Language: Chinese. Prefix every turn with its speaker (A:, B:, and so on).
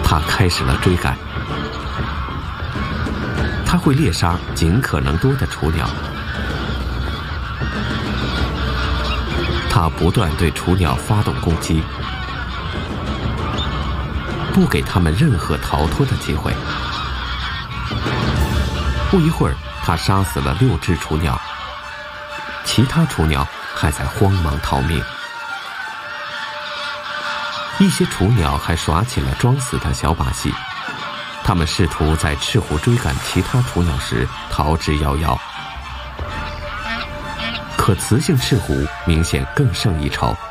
A: 他开始了追赶。他会猎杀尽可能多的雏鸟。他不断对雏鸟发动攻击，不给他们任何逃脱的机会。不一会儿，他杀死了6只雏鸟，其他雏鸟还在慌忙逃命。一些雏鸟还耍起了装死的小把戏，它们试图在赤狐追赶其他雏鸟时逃之夭夭。可雌性赤狐明显更胜一筹，